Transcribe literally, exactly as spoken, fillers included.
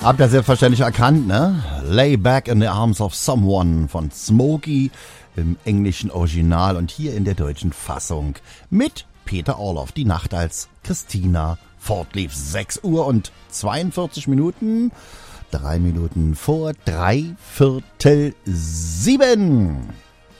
Habt ihr selbstverständlich erkannt, ne? Lay Back in the Arms of Someone von Smokey im englischen Original und hier in der deutschen Fassung mit Peter Orloff. Die Nacht als Christina Ford lief. sechs Uhr und zweiundvierzig Minuten. Drei Minuten vor drei Viertel sieben.